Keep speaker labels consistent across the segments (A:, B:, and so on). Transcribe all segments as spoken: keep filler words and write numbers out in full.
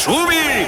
A: suvi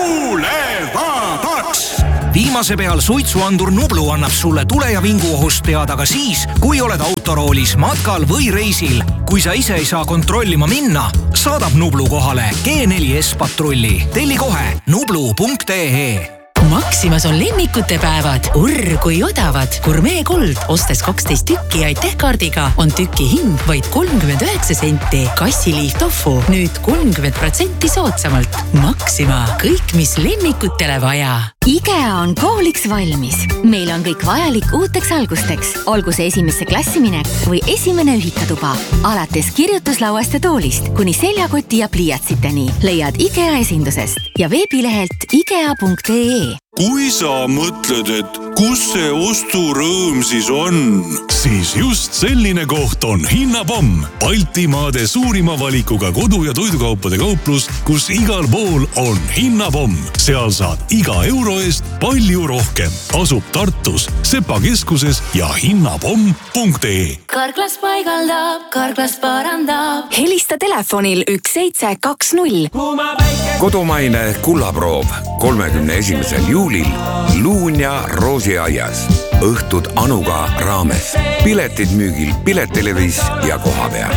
A: tuulevabaks.
B: Viimase peal suitsuandur Nublu annab sulle tule- ja vinguohust teada ka siis, kui oled autoroolis, matkal või reisil. Kui sa ise ei saa kontrollima minna, saadab Nublu kohale G neli S patrulli. Telli kohe nublu punkt ee.
C: Maximas on lemmikute päevad. Urr kui odavad. Gourmet Gold ostes kaksteist tükki Aitäh-kaardiga on tüki hind vaid kolmkümmend üheksa senti. Kassiliif tofu nüüd kolmkümmend protsenti soodsamalt. Maxima. Kõik, mis lemmikutele vaja.
D: IKEA on kooliks valmis. Meil on kõik vajalik uuteks algusteks. Olgu see esimesse klassi minek või esimene ühikatuba. Alates kirjutuslauast ja toolist kuni seljakoti ja pliiatsiteni leiad IKEA esindusest ja veebilehelt ikea punkt ee.
A: Kui sa mõtled, et kus see osturõõm siis on,
E: siis just selline koht on Hinnapomm. Baltimaade suurima valikuga kodu- ja toidukaupade kauplus, kus igal pool on Hinnapomm. Seal saad iga euro eest palju rohkem. Asub Tartus, Sepa keskuses ja hinnapomm punkt ee.
F: Karklas paigaldab, Karklas parandab.
D: Helista telefonil üks seitse kaks null.
G: Kodumaine kullaproov kolmekümne esimesel juulil Luunja roosiaias. Õhtud Anuga raames. Piletid müügil Piletelevis ja koha peal.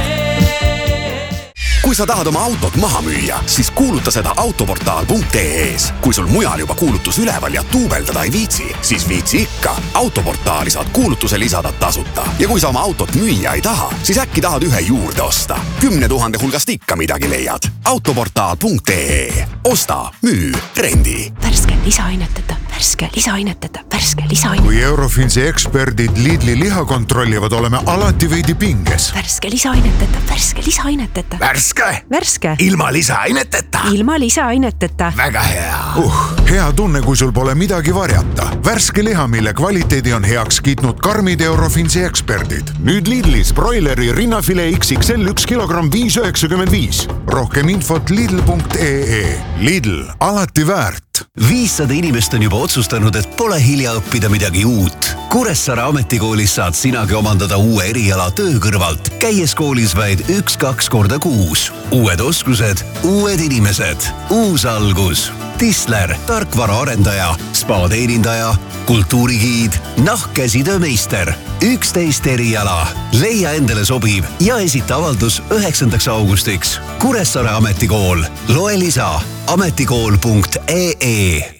H: Kui sa tahad oma autot maha müüa, siis kuuluta seda autoportaal punkt ee-s. Kui sul mujal juba kuulutus üleval ja tuubeldada ei viitsi, siis viitsi ikka. Autoportaali saad kuulutuse lisada tasuta. Ja kui sa oma autot müüa ei taha, siis äkki tahad ühe juurde osta. Kümne tuhande hulgast ikka midagi leiad. autoportaal punkt ee. Osta, müü, rendi.
I: Värske lisaaineteta, värske lisaaineteta, värske lisaaineteta.
J: Kui Eurofinsi eksperdid Lidli liha kontrollivad, oleme alati veidi pinges.
I: Värske lisaaineteta, värske lisaaineteta.
H: Värske.
I: Värske.
H: Ilma lisaaineteta.
I: Ilma lisaaineteta.
H: Väga hea.
J: Uh, hea tunne, kui sul pole midagi varjata. Värske liha, mille kvaliteedi on heaks kiitnud karmid Eurofinsi eksperdid. Nüüd Lidlis broileri rinnafilee X X L üks kilogramm viis üheksakümmend viis. Rohkem infot lidl punkt ee. Lidl, alati väärt.
K: viissada inimest on juba otsustanud, et pole hilja õppida midagi uut. Kuressaare ametikoolis saad sinagi omandada uue eriala töö kõrvalt, käies koolis vaid üks-kaks korda kuus. Uued oskused, uued inimesed, uus algus. Tisler, tarkvaraarendaja, spa-teenindaja, kultuurigiid, nahkkäsitöömeister. üksteist eriala. Leia endale sobiv ja esita avaldus üheksandaks augustiks. Kuressaare ametikool. Loe lisa ametikool punkt ee.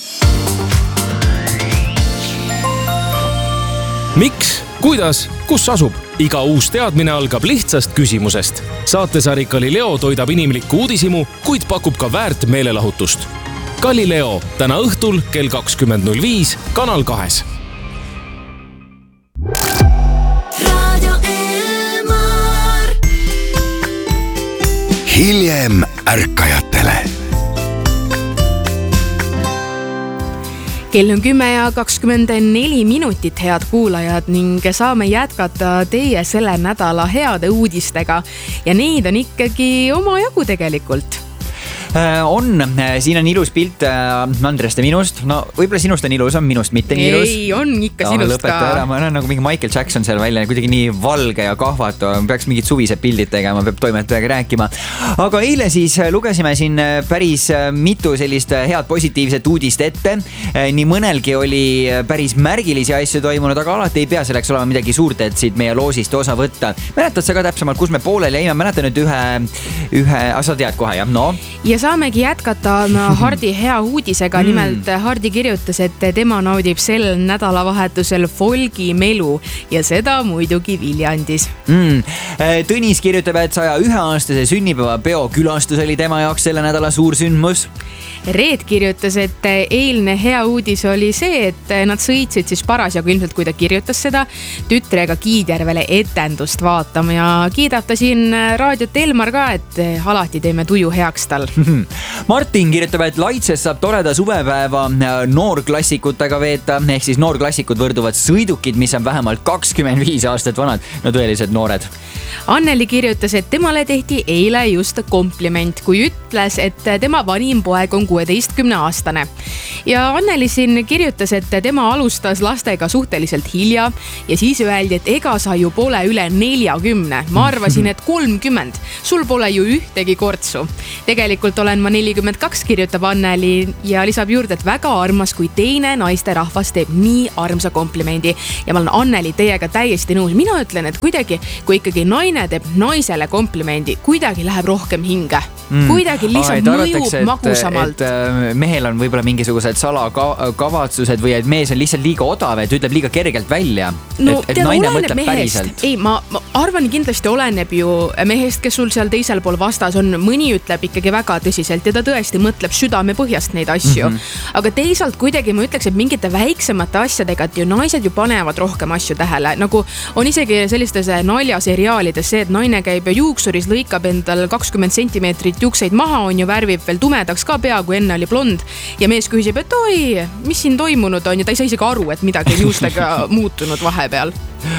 L: Miks? Kuidas? Kus asub? Iga uus teadmine algab lihtsast küsimusest. Saatesari Galileo toidab inimlikku uudisimu, kuid pakub ka väärt meelelahutust. Galileo täna õhtul kell kakskümmend null viis Kanal kahes.
F: Radio Elmar.
H: Hiljem ärkajatele.
M: Kell on kümme ja kakskümmend neli minutit, head kuulajad, ning saame jätkata teie selle nädala heade uudistega. Ja neid on ikkagi omajagu tegelikult.
N: On, siin on ilus pilt Andrest ja minust. No võib-olla sinust on ilus, on minust mitte nii ilus.
M: Ei, on ikka sinust
N: lõpeta
M: ka.
N: Ära, ma olen nagu mingi Michael Jackson seal välja, kuidagi nii valge ja kahvatu. Peaks mingid suvised pildid tegema, peab toimetajaga rääkima. Aga eile siis lugesime siin päris mitu sellist head positiivset uudist ette. Nii mõnelgi oli päris märgilisi asju toimunud, aga alati ei pea selleks olema midagi suurt, et siit meie loosist osa võtta. Mäletad sa ka täpsemalt, kus me pooleli jäime? Mäletan nüüd ühe, ühe, sa tead kohe, jah? No.
M: Ja saamegi jätkata Hardi hea uudisega. Mm. Nimelt Hardi kirjutas, et tema naudib sel nädalavahetusel folgi melu ja seda muidugi Viljandis.
N: Mm. Tõnis kirjutab, et saja ühe aastase sünnipäeva peo külastus oli tema jaoks selle nädala suur sündmus.
M: Reet kirjutas, et eilne hea uudis oli see, et nad sõitsid siis parasjagu ilmselt, kui ta kirjutas seda, tütrega Kiidjärvele etendust vaatama ja kiidab ta siin raadiot Elmar ka, et alati teeme tuju heaks tal.
N: Martin kirjutab, et Laitses saab toreda suvepäeva noorklassikutega veeta, ehk siis noorklassikud võrduvad sõidukid, mis on vähemalt kakskümmend viis aastat vanad, no tõelised noored.
M: Anneli kirjutas, et temale tehti eile just kompliment, kui ütles, et tema vanim poeg on kuueteistkümne aastane. Ja Anneli siin kirjutas, et tema alustas lastega suhteliselt hilja ja siis öeldi, et ega sa ju pole üle neljakümne. Ma arvasin, et kolmkümmend. Sul pole ju ühtegi kortsu. Tegelikult olen ma nelikümmend kaks, kirjutab Anneli ja lisab juurde, et väga armas, kui teine naiste rahvas teeb nii armsa komplimendi. Ja ma olen Anneli teiega täiesti nõus. Mina ütlen, et kuidagi, kui ikkagi naine teeb naisele komplimendi, kuidagi läheb rohkem hinge. Mm. Kuidagi lihtsalt Aa, mõjub et, magusamalt.
N: Et mehel on võib-olla mingisugused salakavatsused või et mees on lihtsalt liiga odav, et ütleb liiga kergelt välja.
M: No,
N: et, et naine mõtleb mehest. Päriselt. Ei, ma, ma arvan, kindlasti oleneb ju mehest, kes sul seal teisel pool vastas on. Mõni ütleb ikkagi väga tõsiselt ja ta tõesti mõtleb südame põhjast neid asju. Mm-hmm. Aga teisalt kuidagi ma ütleks, et mingite väiksemate asjadega, et ju naised ju panevad rohkem asju tähele. Nagu on isegi sellistes naljaseriaalides see, et naine käib juuksuris, lõikab endal kakskümmend sentimeetrit juukseid maha, on ju värvib veel tumedaks ka pea, kui enne oli blond. Ja mees küsib, et oi, mis siin toimunud on ja ta ei saa isegi aru, et midagi juustega muutunud vahepeal.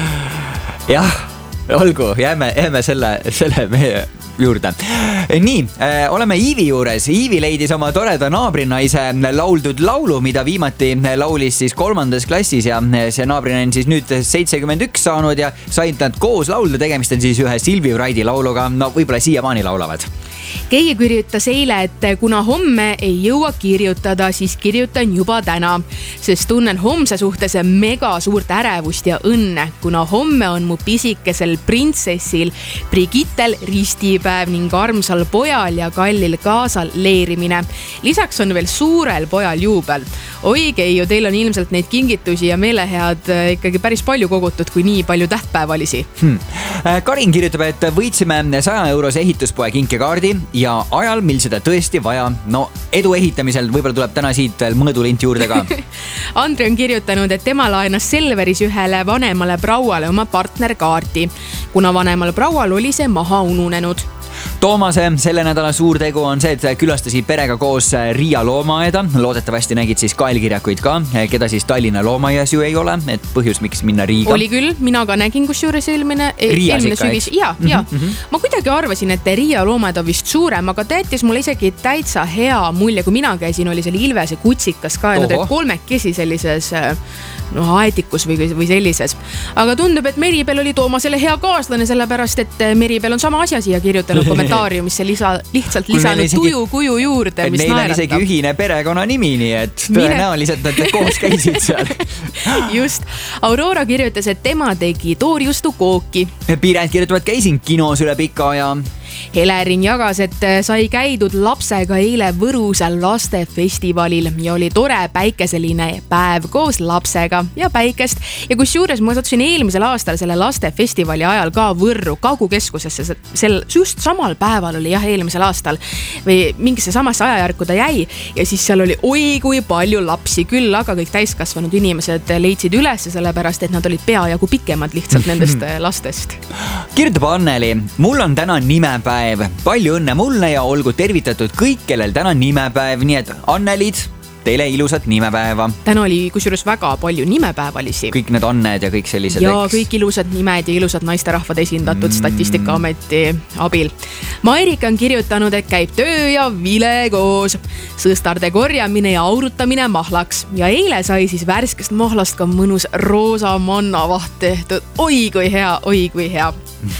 N: Jah, olgu, jääme, jääme selle, selle meie juurde. Nii, äh, oleme Iivi juures. Iivi leidis oma toreda naabrinaise lauldud laulu, mida viimati laulis siis kolmandas klassis ja see naabrine on siis nüüd seitsekümmend üks saanud ja said nad koos laulda. Tegemist on siis ühe Silvi Vraidi lauluga. No võib-olla siiamaani laulavad.
M: Keegi kirjutas eile, et kuna homme ei jõua kirjutada, siis kirjutan juba täna, sest tunnen homse suhtes mega suurt ärevust ja õnne, kuna homme on mu pisikesel printsessil Brigittel ristipäev ning armsal pojal ja kallil kaasal leerimine. Lisaks on veel suurel pojal juubel. Oi Keiu, teil on ilmselt neid kingitusi ja meelehead ikkagi päris palju kogutud, kui nii palju tähtpäevalisi.
N: Hmm. Karin kirjutab, et võitsime saja eurose ehituspoe kinkekaardi ja ajal, mil seda tõesti vaja. No edu ehitamisel võib-olla tuleb täna siit mõõdulint juurde ka.
M: Andri on kirjutanud, et tema laenas Selveris ühele vanemale prouale oma partnerkaarti, kuna vanemal proual oli see maha ununenud.
N: Toomase selle nädala suur tegu on see, et külastasid perega koos Riia loomaaeda. Loodetavasti nägid siis kaelkirjakuid ka, keda siis Tallinna loomaaias ju ei ole, et põhjus miks minna Riiga.
M: Oli küll, mina ka nägin kus juures eelmine, eelmine sügis. Ja, ja. Mm-hmm. Ma kuidagi arvasin, et Riia loomaaed on vist suurem, aga ta jättis mul isegi täitsa hea mulje, kui mina käisin, oli seal Ilvese kutsikas ka ja nad olid kolmekesi sellises no, aedikus või, või sellises. Aga tundub, et Meribel oli Toomasele hea kaaslane, sellepärast, et Meribel on sama asja siia kirjutanud kommentaariumisse lisa, lihtsalt lisanud isegi, tuju kuju juurde, mis
N: neil
M: naeratab.
N: Neil on isegi ühine perekonna nimi, nii et tõenäoliselt nad koos käisid seal.
M: Just. Aurora kirjutas, et tema tegi toorjustu kooki.
N: Piret kirjutab, et käisin kinos üle pika aja.
M: Helerin jagas, et sai käidud lapsega eile Võrusel lastefestivalil ja oli tore päikeseline päev koos lapsega ja päikest. Ja kus juures ma sattusin eelmisel aastal selle lastefestivali ajal ka Võrru Kaugukeskusesse. Sel just samal päeval oli jah eelmisel aastal või mingisse samasse ajajärku ta jäi ja siis seal oli oi kui palju lapsi küll, aga kõik täiskasvanud inimesed leidsid üles sellepärast, et nad olid peajagu pikemad lihtsalt nendest lastest.
N: Kirjutab Anneli, mul on täna nimepäev. Palju õnne mulle ja olgu tervitatud kõik, kellel täna nimepäev, nii et Annelid, teile ilusat nimepäeva.
M: Täna oli kusjuures väga palju nimepäevalisi.
N: Kõik need Anned ja kõik sellised.
M: Ja eks. Kõik ilusad nimed ja ilusad naisterahvad esindatud mm. Statistikaameti abil. Mairika on kirjutanud, et käib töö ja vile koos. Sõstarde korjamine ja aurutamine mahlaks. Ja eile sai siis värskest mahlast ka mõnus roosa mannavaht tehtud. Oi kui hea, oi kui hea.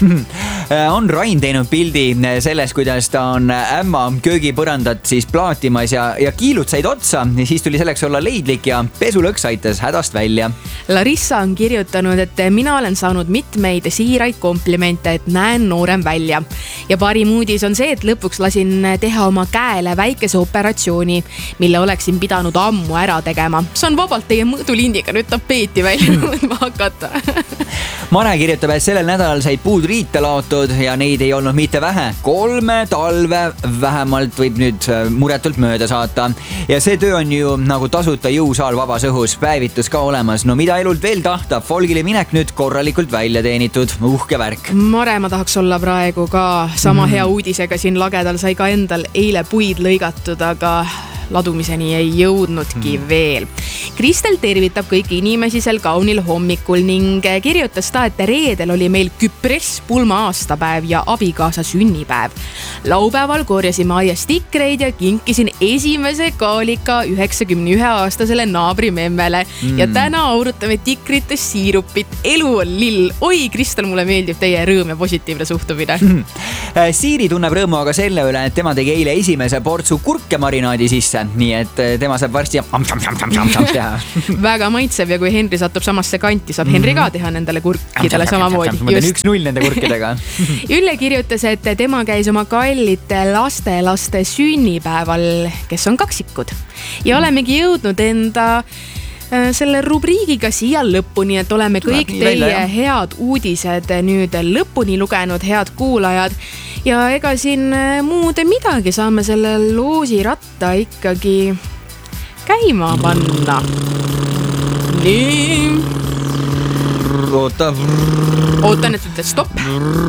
N: On Rain teinud pildi sellest, kuidas ta on ämma köögipõrandat siis plaatimas ja, ja kiilud said otsa. Siis tuli selleks olla leidlik ja pesulõks aitas hädast välja.
M: Larissa on kirjutanud, et mina olen saanud mitmeid siiraid komplimente, et näen noorem välja. Ja parim uudis on see, et lõpuks lasin teha oma käele väikese operatsiooni, mille oleksin pidanud ammu ära tegema. See on vabalt teie mõõdulindiga nüüd tapeeti välja mõõdma hakata.
N: Mare kirjutab, et sellel nädalal said puud riita laotud ja neid ei olnud mitte vähe. Kolme talve vähemalt võib nüüd muretult mööda saata. Ja see töö on ju nagu tasuta jõusaal vabas õhus, päevitus ka olemas. No mida elult veel tahta, folgile minek nüüd korralikult välja teenitud. Uhke värk.
M: Mare, ma tahaks olla praegu ka sama mm. hea uudisega siin lagedal sai ka endal eile puid lõigatud, aga ladumiseni ei jõudnudki mm. veel. Kristel tervitab kõiki inimesi sel kaunil hommikul ning kirjutas ta, et reedel oli meil Küpress pulma aastapäev ja abikaasa sünnipäev. Laupäeval korjasime aias tikreid ja kinkisin esimese kaalika üheksakümne ühe aastasele naabrimemmele mm. ja täna aurutame tikrites siirupit. Elu on lill. Oi, Kristel, mulle meeldib teie rõõm ja positiivne suhtumine.
N: Siiri tunneb rõõmu aga selle üle, et tema tegi eile esimese portsu kurke marinaadi sisse, nii et tema saab varsti teha.
M: Väga maitsev ja kui Henri satub samasse kanti, saab Henri ka teha nendele kurkidele samamoodi.
N: Ma teen üks null nende kurkidega.
M: Ülle kirjutas, et tema käis oma kallite laste laste sünnipäeval, kes on kaksikud. Ja olemegi jõudnud enda selle rubriigiga siia lõpuni, et oleme kõik teie head uudised nüüd lõpuni lugenud, head kuulajad. Ja ega siin muud midagi, saame selle loosi ratta ikkagi käima panna. Nii.
N: Oota.
M: Ootan, et ütled stopp.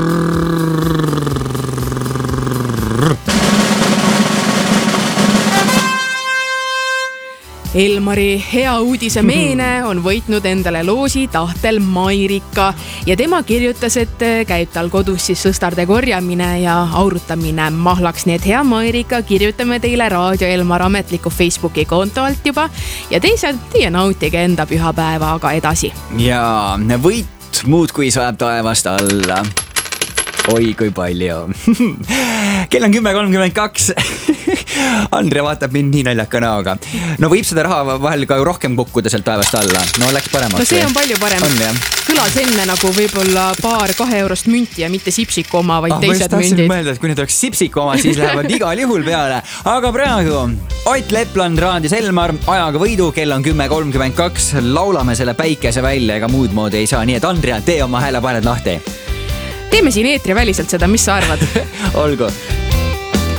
M: Elmari hea uudise meene on võitnud endale loosi tahtel Mairika ja tema kirjutas, et käib tal kodus siis sõstarde korjamine ja aurutamine mahlaks. Nii et hea Mairika, kirjutame teile Raadio Elmar ametliku Facebooki konto alt juba ja teised teie nautige enda pühapäeva aga edasi.
N: Ja võit muud kui sajab taevast alla. Oi, kui palju. Kell on kümme kolmkümmend kaks. Andre vaatab mind nii naljaka näoga. No võib seda raha vahel ka rohkem kukkuda sealt taevast alla. No läks paremaks.
M: No see on palju parem.
N: On,
M: Kõlas enne nagu võib-olla paar kahe eurost münti ja mitte sipsiku oma, vaid ah, teised mündid.
N: Ma mõelda, et kui need oleks sipsiku oma, siis lähevad igal juhul peale. Aga praegu Ott Lepland, Raadios Elmar, ajaga võidu, kell on kümme kolmkümmend kaks. Laulame selle päikese välja, ega muud moodi ei saa. Nii et Andrea, tee oma häälepaeled lahti.
M: Teeme siin eetri väliselt seda, mis sa arvad?
N: Olgu.